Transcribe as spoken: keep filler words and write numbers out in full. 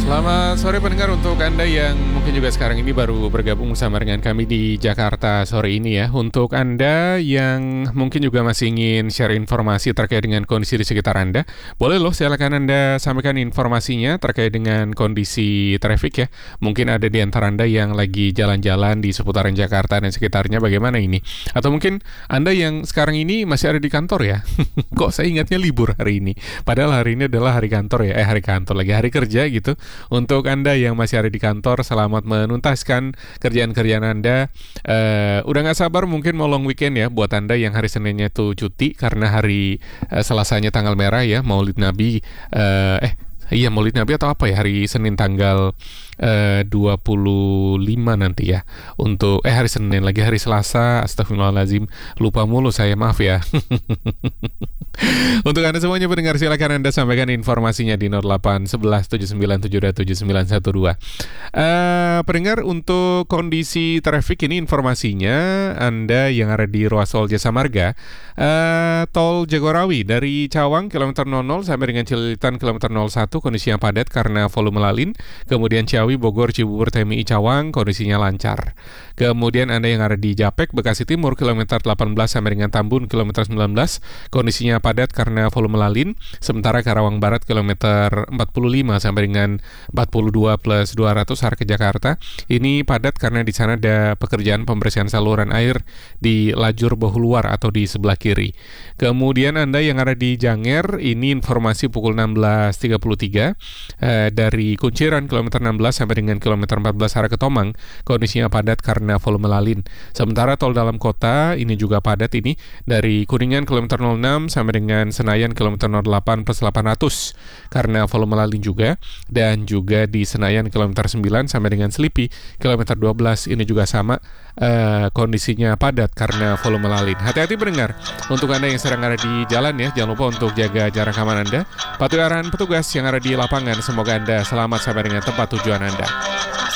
Selamat sore pendengar, untuk Anda yang mungkin juga sekarang ini baru bergabung bersama dengan kami di Jakarta sore ini ya. Untuk Anda yang mungkin juga masih ingin share informasi terkait dengan kondisi di sekitar Anda, boleh loh, silakan Anda sampaikan informasinya terkait dengan kondisi traffic ya. Mungkin ada di antara Anda yang lagi jalan-jalan di seputaran Jakarta dan sekitarnya, bagaimana ini? Atau mungkin Anda yang sekarang ini masih ada di kantor ya. Kok saya ingatnya libur hari ini? Padahal hari ini adalah hari kantor ya, eh hari kantor lagi, hari kerja gitu. Untuk Anda yang masih ada di kantor, selamat menuntaskan kerjaan-kerjaan Anda. uh, Udah gak sabar mungkin mau long weekend ya. Buat Anda yang hari Seninnya tuh cuti karena hari uh, Selasanya tanggal merah ya, Maulid Nabi. uh, Eh Iya, Maulid Nabi atau apa ya, hari Senin tanggal uh, dua puluh lima nanti ya. Untuk eh hari Senin lagi hari Selasa, astagfirullahaladzim, lupa mulu saya, maaf ya. Untuk Anda semuanya pendengar, silakan Anda sampaikan informasinya di nol delapan satu satu tujuh sembilan tujuh dua tujuh sembilan satu dua. Uh, pendengar, untuk kondisi traffic ini informasinya, Anda yang ada di ruas tol Jasa Marga, uh, tol Jagorawi dari Cawang kilometer nol nol sampai dengan Cililitan kilometer nol satu kondisinya padat karena volume lalin. Kemudian Ciawi, Bogor, Cibubur, T M I, Cawang kondisinya lancar. Kemudian Anda yang ada di Japek, Bekasi Timur kilometer delapan belas sampai dengan Tambun kilometer sembilan belas kondisinya padat karena volume lalin. Sementara Karawang Barat kilometer empat puluh lima sampai dengan empat puluh dua plus dua ratus arah ke Jakarta ini padat karena di sana ada pekerjaan pembersihan saluran air di lajur bahu luar atau di sebelah kiri. Kemudian Anda yang ada di Janger, ini informasi pukul enam belas tiga puluh tiga eh, dari Kunciran kilometer enam belas sampai dengan kilometer empat belas arah ke Tomang kondisinya padat karena volume lalin. Sementara tol dalam kota ini juga padat, ini dari Kuningan kilometer nol enam sampai dengan Senayan kilometer nol delapan plus delapan ratus karena volume lalin juga. Dan juga di Senayan kilometer sembilan sampai dengan Selipi kilometer dua belas ini juga sama, eh, kondisinya padat karena volume lalin. Hati-hati pendengar, untuk Anda yang sedang ada di jalan ya, jangan lupa untuk jaga jarak aman Anda, patuhi arahan petugas yang ada di lapangan. Semoga Anda selamat sampai dengan tempat tujuan Anda.